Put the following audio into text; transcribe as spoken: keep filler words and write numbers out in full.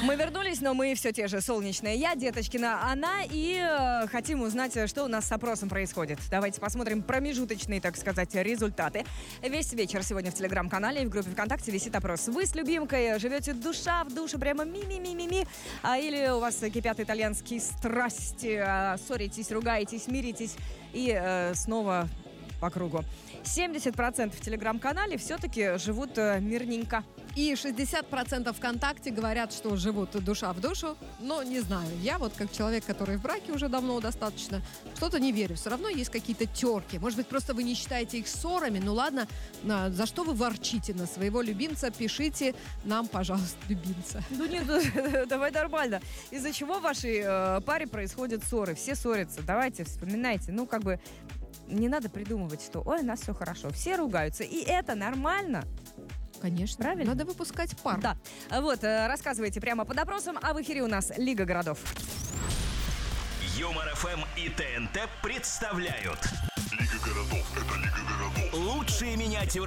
Мы вернулись, но мы все те же. Солнечная я, Деточкина она. И э, хотим узнать, что у нас с опросом происходит. Давайте посмотрим промежуточные, так сказать, результаты. Весь вечер сегодня в Телеграм-канале и в группе ВКонтакте висит опрос. Вы с любимкой живете душа в душу, прямо ми-ми-ми-ми-ми? А, или у вас кипят итальянские страсти, а, ссоритесь, ругаетесь, миритесь и э, снова по кругу. семьдесят процентов в Телеграм-канале все-таки живут э, мирненько. И шестьдесят процентов ВКонтакте говорят, что живут душа в душу. Но не знаю, я вот как человек, который в браке уже давно достаточно, что-то не верю. Все равно есть какие-то терки. Может быть, просто вы не считаете их ссорами. Ну ладно, на, за что вы ворчите на своего любимца? Пишите нам, пожалуйста, любимца. Ну нет, давай нормально. Из-за чего в вашей э, паре происходят ссоры? Все ссорятся. Давайте, вспоминайте. Ну, как бы, не надо придумывать, что ой, у нас все хорошо. Все ругаются. И это нормально. Конечно. Правильно? Надо выпускать пар. Да. Вот, э, рассказывайте прямо под опросом, а в эфире у нас Лига городов. Юмор ФМ и ТНТ представляют Лига городов. Это Лига городов. лучшие миниатюры